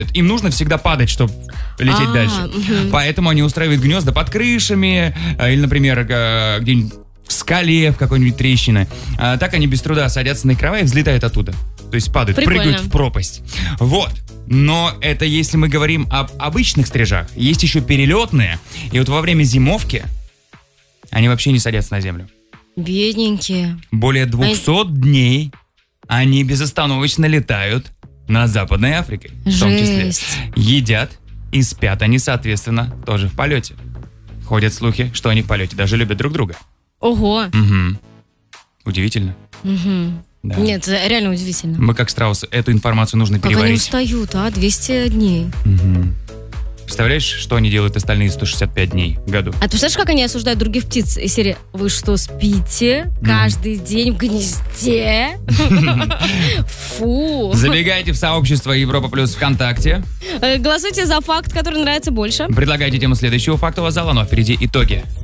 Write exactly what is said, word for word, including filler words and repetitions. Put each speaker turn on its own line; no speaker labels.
Им нужно всегда падать, чтобы лететь
А,
дальше.
мгм.
Поэтому они устраивают гнезда под крышами, э, или, например, э, где-нибудь в скале, в какой-нибудь трещине. А так они без труда садятся на крова и взлетают оттуда. То есть падают,
Прикольно.
прыгают в пропасть. Вот. Но это если мы говорим об обычных стрижах. Есть еще перелетные. И вот во время зимовки они вообще не садятся на землю.
Бедненькие.
Более двухсот дней они безостановочно летают над Западной Африкой. В том числе.
Жесть.
Едят и спят они, соответственно, тоже в полете. Ходят слухи, что они в полете даже любят друг друга.
Ого.
Угу. Удивительно.
Мгм.
Да.
Нет, реально удивительно.
Мы, как страусы, эту информацию нужно
Как они
переварить.
устают, а? двести дней.
Мгм. Представляешь, что они делают остальные сто шестьдесят пять дней в году?
А ты представляешь, как они осуждают других птиц? Из серии «Вы что, спите каждый день в гнезде?» Фу.
Забегайте в сообщество Европа Плюс ВКонтакте.
Э, Голосуйте за факт, который нравится больше.
Предлагайте тему следующего фактового зала, но впереди итоги.